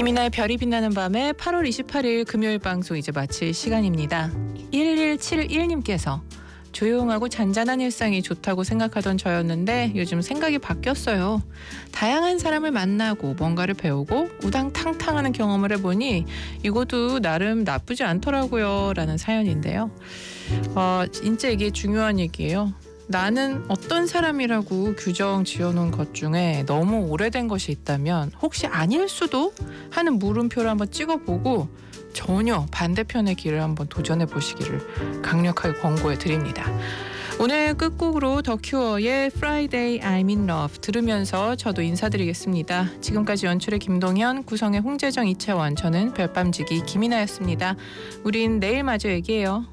김이나의 별이 빛나는 밤에 8월 28일 금요일 방송 이제 마칠 시간입니다. 1171님께서 조용하고 잔잔한 일상이 좋다고 생각하던 저였는데 요즘 생각이 바뀌었어요. 다양한 사람을 만나고 뭔가를 배우고 우당탕탕하는 경험을 해보니 이것도 나름 나쁘지 않더라고요. 라는 사연인데요. 진짜 이게 중요한 얘기예요. 나는 어떤 사람이라고 규정 지어놓은 것 중에 너무 오래된 것이 있다면 혹시 아닐 수도 하는 물음표를 한번 찍어보고 전혀 반대편의 길을 한번 도전해 보시기를 강력하게 권고해 드립니다. 오늘 끝곡으로 더 큐어의 Friday I'm in Love 들으면서 저도 인사드리겠습니다. 지금까지 연출의 김동현, 구성의 홍재정, 이채원, 저는 별밤지기 김이나였습니다. 우린 내일 마저 얘기해요.